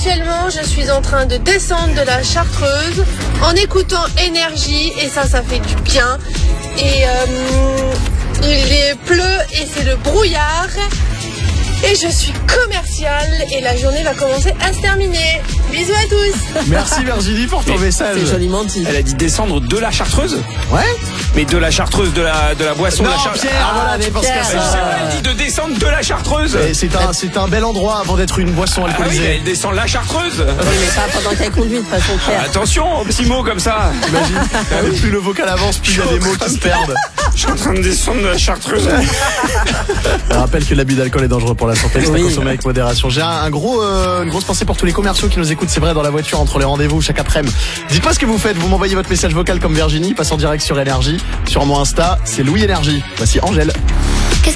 actuellement, je suis en train de descendre de la Chartreuse en écoutant Énergie et ça fait du bien. Et il pleut et c'est le brouillard. Et je suis commerciale et la journée va commencer à se terminer. Bisous à tous. Merci Virginie pour ton message. C'est joliment dit. Elle a dit descendre de la Chartreuse. Ouais. Mais de la Chartreuse, de la boisson. Non, de la Chartreuse. Pierre, voilà, tu penses qu'à ça. Elle dit de descendre de la Chartreuse. Et c'est un bel endroit avant d'être une boisson Ah oui, alcoolisée. elle descend la Chartreuse. Oui, mais pas pendant qu'elle conduit de façon claire. Attention aux petits mots comme ça. T'imagines, plus le vocal avance, plus il y a des mots qui se perdent. Je suis en train de descendre de la Chartreuse. Je rappelle que l'abus d'alcool est dangereux pour la santé, c'est à Oui. consommer avec modération. J'ai une grosse pensée pour tous les commerciaux qui nous écoutent, c'est vrai, dans la voiture entre les rendez-vous chaque après-midi. Dites-moi ce que vous faites, vous m'envoyez votre message vocal comme Virginie, passe en direct sur Énergie, sur mon Insta, c'est Louis Énergie. Voici Angèle.